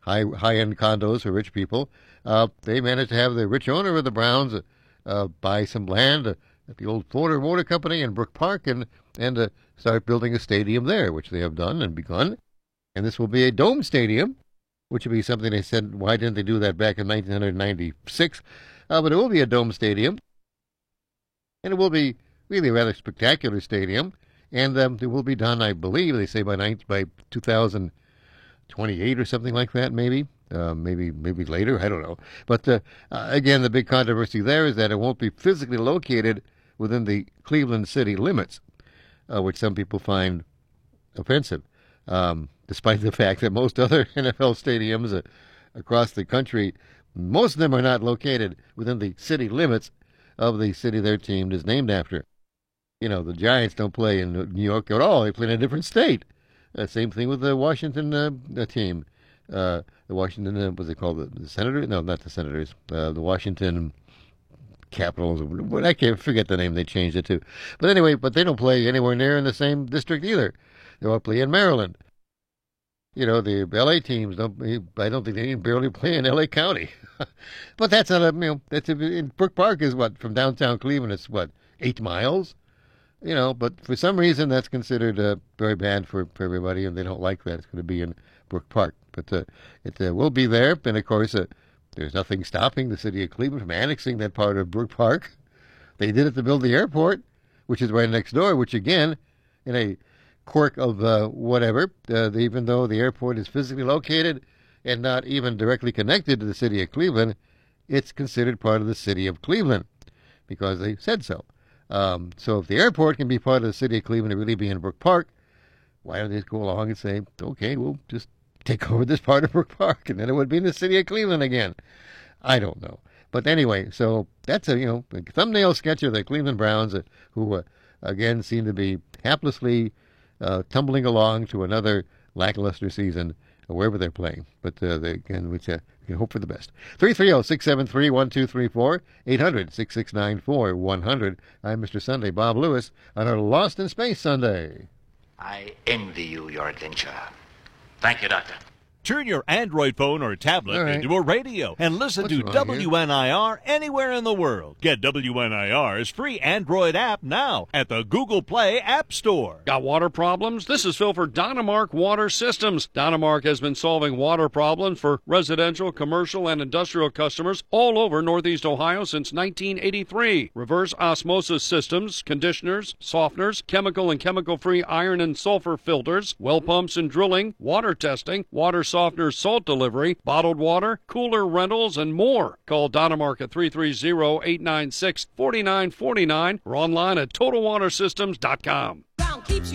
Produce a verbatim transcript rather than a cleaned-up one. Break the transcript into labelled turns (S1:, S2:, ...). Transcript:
S1: high high end condos for rich people. Uh, they managed to have the rich owner of the Browns uh, buy some land uh, at the old Florida Motor Company in Brook Park and and uh, start building a stadium there, which they have done and begun. And this will be a dome stadium, which would be something they said, why didn't they do that back in nineteen ninety-six? Uh, but it will be a dome stadium, and it will be really a rather spectacular stadium. And um, it will be done, I believe, they say by ninth, by two thousand twenty-eight or something like that, maybe. Uh, maybe maybe later, I don't know. But uh, uh, again, the big controversy there is that it won't be physically located within the Cleveland city limits, uh, which some people find offensive, um, despite the fact that most other N F L stadiums uh, across the country, most of them are not located within the city limits of the city their team is named after. You know, the Giants don't play in New York at all. They play in a different state. Uh, same thing with the Washington uh, team. Uh, the Washington, uh, what's it called? The, the Senators? No, not the Senators. Uh, the Washington Capitals. I can't forget the name they changed it to. But anyway, but they don't play anywhere near in the same district either. They all play in Maryland. You know, the L A teams don't. I don't think they even barely play in L A County. But that's not a. You know, that's a, in Brook Park is what from downtown Cleveland. It's what eight miles. You know, but for some reason that's considered uh, very bad for, for everybody, and they don't like that. It's going to be in Brook Park. But uh, it uh, will be there, and of course, uh, there's nothing stopping the city of Cleveland from annexing that part of Brook Park. They did it to build the airport, which is right next door, which again, in a quirk of uh, whatever, uh, even though the airport is physically located and not even directly connected to the city of Cleveland, it's considered part of the city of Cleveland because they said so. Um, so if the airport can be part of the city of Cleveland and really be in Brook Park, why don't they just go along and say, okay, we'll just take over this part of Brook Park, and then it would be in the city of Cleveland again. I don't know. But anyway, so that's a, you know, a thumbnail sketch of the Cleveland Browns, uh, who, uh, again, seem to be haplessly uh, tumbling along to another lackluster season uh, wherever they're playing. But uh, they, again, which, uh, we can hope for the best. three three zero, six seven three, one two three four, eight hundred, six six nine four, one hundred. I'm Mister Sunday, Bob Lewis, on our Lost in Space Sunday.
S2: I envy you your adventure. Thank you, Doctor.
S3: Turn your Android phone or tablet
S1: right.
S3: into a radio and listen
S1: What's
S3: to
S1: wrong
S3: W N I R anywhere in the world. Get W N I R's free Android app now at the Google Play App Store.
S4: Got water problems? This is Phil for Dynamark Water Systems. Dynamark has been solving water problems for residential, commercial, and industrial customers all over Northeast Ohio since nineteen eighty-three. Reverse osmosis systems, conditioners, softeners, chemical and chemical-free iron and sulfur filters, well pumps and drilling, water testing, water softener salt delivery, bottled water, cooler rentals, and more. Call Dynamark at three three zero, eight nine six, four nine four nine or online at total water systems dot com.